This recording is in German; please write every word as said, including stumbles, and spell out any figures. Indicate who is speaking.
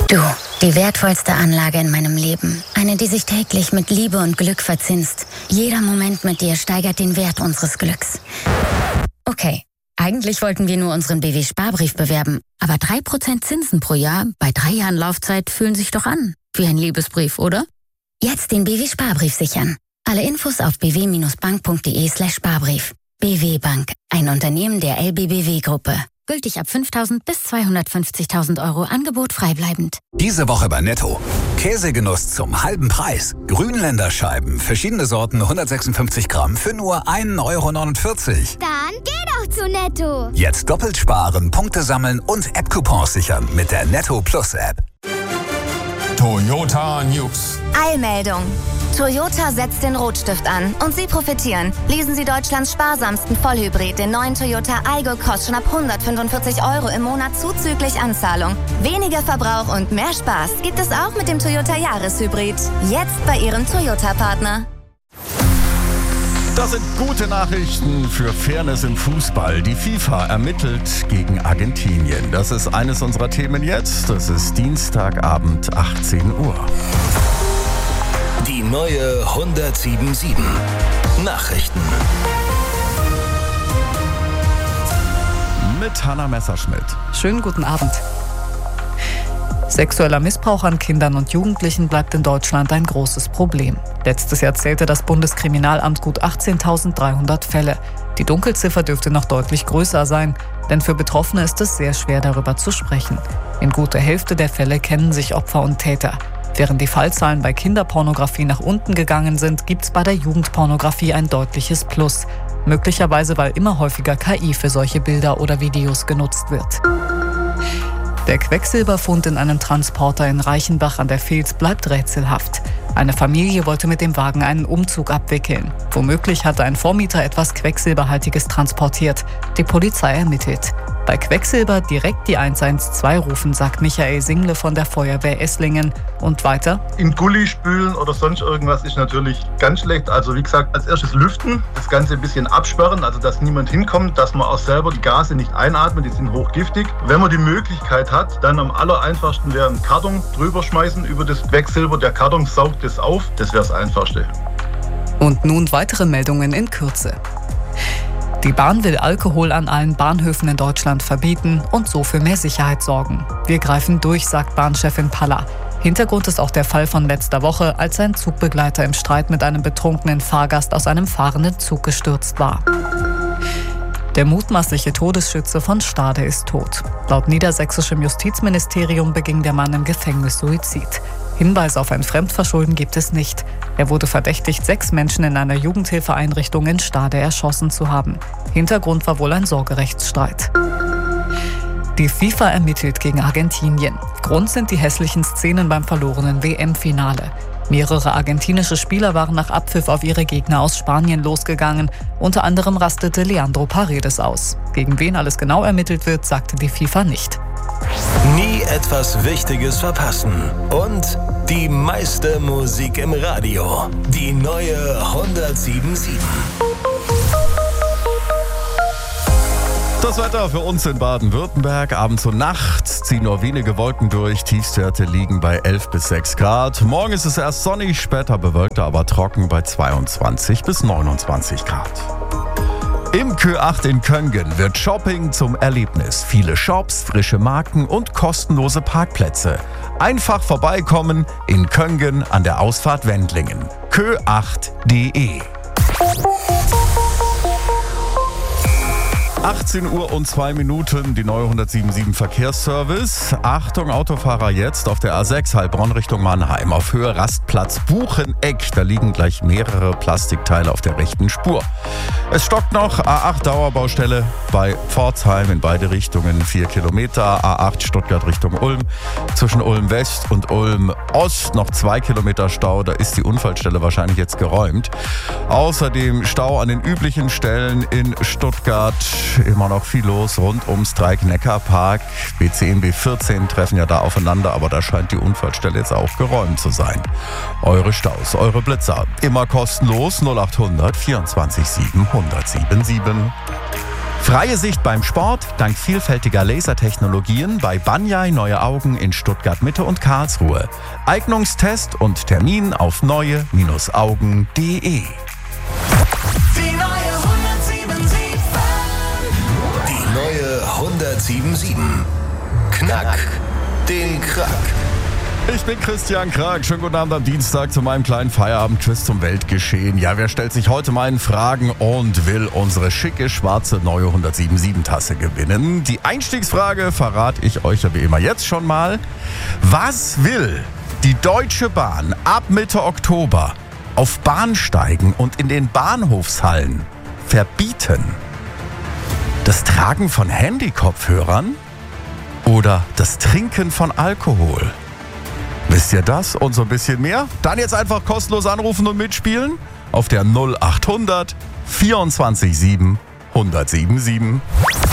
Speaker 1: Du, die wertvollste Anlage in meinem Leben. Eine, die sich täglich mit Liebe und Glück verzinst. Jeder Moment mit dir steigert den Wert unseres Glücks. Okay, eigentlich wollten wir nur unseren B W-Sparbrief bewerben. Aber drei Prozent Zinsen pro Jahr bei drei Jahren Laufzeit fühlen sich doch an. Wie ein Liebesbrief, oder? Jetzt den B W-Sparbrief sichern. Alle Infos auf b w bank punkt de slash Sparbrief. B W Bank, ein Unternehmen der L B B W-Gruppe. Gültig ab fünftausend bis zweihundertfünfzigtausend Euro, Angebot freibleibend.
Speaker 2: Diese Woche bei Netto. Käsegenuss zum halben Preis. Grünländerscheiben, verschiedene Sorten, hundertsechsundfünfzig Gramm für nur ein Euro neunundvierzig.
Speaker 3: Dann geh doch zu Netto.
Speaker 2: Jetzt doppelt sparen, Punkte sammeln und App-Coupons sichern mit der Netto Plus App.
Speaker 4: Toyota News.
Speaker 5: Eilmeldung. Toyota setzt den Rotstift an und Sie profitieren. Lesen Sie Deutschlands sparsamsten Vollhybrid, den neuen Toyota Aygo, kostet schon ab hundertfünfundvierzig Euro im Monat zuzüglich Anzahlung. Weniger Verbrauch und mehr Spaß gibt es auch mit dem Toyota Jahreshybrid. Jetzt bei Ihrem Toyota-Partner.
Speaker 4: Das sind gute Nachrichten für Fairness im Fußball. Die FIFA ermittelt gegen Argentinien. Das ist eines unserer Themen jetzt. Das ist Dienstagabend, achtzehn Uhr.
Speaker 6: Die neue hundertsiebenundsiebzig Nachrichten.
Speaker 4: Mit Hanna Messerschmidt.
Speaker 7: Schönen guten Abend. Sexueller Missbrauch an Kindern und Jugendlichen bleibt in Deutschland ein großes Problem. Letztes Jahr zählte das Bundeskriminalamt gut achtzehntausenddreihundert Fälle. Die Dunkelziffer dürfte noch deutlich größer sein, denn für Betroffene ist es sehr schwer, darüber zu sprechen. In gut der Hälfte der Fälle kennen sich Opfer und Täter. Während die Fallzahlen bei Kinderpornografie nach unten gegangen sind, gibt es bei der Jugendpornografie ein deutliches Plus. Möglicherweise, weil immer häufiger K I für solche Bilder oder Videos genutzt wird. Der Quecksilberfund in einem Transporter in Reichenbach an der Vils bleibt rätselhaft. Eine Familie wollte mit dem Wagen einen Umzug abwickeln. Womöglich hatte ein Vormieter etwas Quecksilberhaltiges transportiert. Die Polizei ermittelt. Bei Quecksilber direkt die eins eins zwei rufen, sagt Michael Single von der Feuerwehr Esslingen. Und weiter?
Speaker 8: In Gully spülen oder sonst irgendwas ist natürlich ganz schlecht. Also wie gesagt, als erstes lüften, das Ganze ein bisschen absperren, also dass niemand hinkommt, dass man auch selber die Gase nicht einatmet, die sind hochgiftig. Wenn man die Möglichkeit hat, dann am aller einfachsten wäre ein Karton drüber schmeißen über das Quecksilber. Der Karton saugt es auf, das wäre das Einfachste.
Speaker 7: Und nun weitere Meldungen in Kürze. Die Bahn will Alkohol an allen Bahnhöfen in Deutschland verbieten und so für mehr Sicherheit sorgen. Wir greifen durch, sagt Bahnchefin Palla. Hintergrund ist auch der Fall von letzter Woche, als ein Zugbegleiter im Streit mit einem betrunkenen Fahrgast aus einem fahrenden Zug gestürzt war. Der mutmaßliche Todesschütze von Stade ist tot. Laut niedersächsischem Justizministerium beging der Mann im Gefängnis Suizid. Hinweise auf ein Fremdverschulden gibt es nicht. Er wurde verdächtigt, sechs Menschen in einer Jugendhilfeeinrichtung in Stade erschossen zu haben. Hintergrund war wohl ein Sorgerechtsstreit. Die FIFA ermittelt gegen Argentinien. Grund sind die hässlichen Szenen beim verlorenen W M-Finale. Mehrere argentinische Spieler waren nach Abpfiff auf ihre Gegner aus Spanien losgegangen. Unter anderem rastete Leandro Paredes aus. Gegen wen alles genau ermittelt wird, sagte die FIFA nicht.
Speaker 6: Nie etwas Wichtiges verpassen. Und die meiste Musik im Radio. Die neue hundertsiebenundsiebzig.
Speaker 4: Das Wetter für uns in Baden-Württemberg. Abends und nachts ziehen nur wenige Wolken durch. Tiefstwerte liegen bei elf bis sechs Grad. Morgen ist es erst sonnig, später bewölkt, aber trocken bei zweiundzwanzig bis neunundzwanzig Grad. Im Kö acht in Köngen wird Shopping zum Erlebnis. Viele Shops, frische Marken und kostenlose Parkplätze. Einfach vorbeikommen in Köngen an der Ausfahrt Wendlingen. kö acht punkt de achtzehn Uhr und zwei Minuten, die neue hundertsiebenundsiebzig Verkehrsservice. Achtung, Autofahrer jetzt auf der A sechs Heilbronn Richtung Mannheim. Auf Höhe Rastplatz Bucheneck, da liegen gleich mehrere Plastikteile auf der rechten Spur. Es stockt noch, A acht Dauerbaustelle bei Pforzheim in beide Richtungen, vier Kilometer. A acht Stuttgart Richtung Ulm, zwischen Ulm West und Ulm Ost noch zwei Kilometer Stau. Da ist die Unfallstelle wahrscheinlich jetzt geräumt. Außerdem Stau an den üblichen Stellen in Stuttgart. Immer noch viel los rund ums Dreieck-Neckar-Park. B zehn, B vierzehn treffen ja da aufeinander, aber da scheint die Unfallstelle jetzt auch geräumt zu sein. Eure Staus, eure Blitzer, immer kostenlos null achthundert vierundzwanzig sieben hundertsiebenundsiebzig. Freie Sicht beim Sport, dank vielfältiger Lasertechnologien bei Banyai Neue Augen in Stuttgart Mitte und Karlsruhe. Eignungstest und Termin auf neue Augen punkt de.
Speaker 6: Die neue hundertsieben sieben. Die neue hundertsieben sieben. Knack den Krack.
Speaker 4: Ich bin Christian Krag. Schönen guten Abend am Dienstag zu meinem kleinen Feierabendquiz zum Weltgeschehen. Ja, wer stellt sich heute meinen Fragen und will unsere schicke, schwarze neue hundertsieben Tasse gewinnen? Die Einstiegsfrage verrate ich euch ja wie immer jetzt schon mal. Was will die Deutsche Bahn ab Mitte Oktober auf Bahnsteigen und in den Bahnhofshallen verbieten? Das Tragen von Handykopfhörern oder das Trinken von Alkohol? Wisst ihr das und so ein bisschen mehr? Dann jetzt einfach kostenlos anrufen und mitspielen auf der null acht hundert vierundzwanzig sieben hundertsieben sieben.